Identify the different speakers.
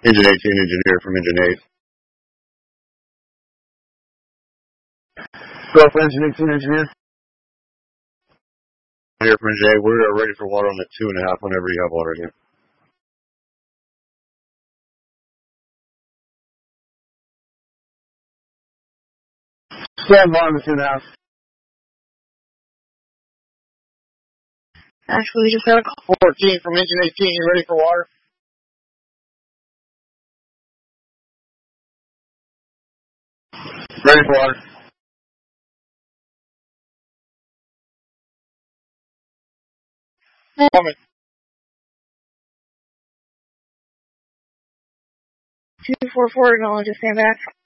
Speaker 1: Engine 18 engineer from Engine 8. Go for Engine 18 engineer. Here from Engine 8. We are ready for water on the 2.5 whenever you have water here. Stand by on the 2.5. Actually, we just got a call 14 from Engine 18. You ready for water? Ready for water. Coming. 244, acknowledge, stand back.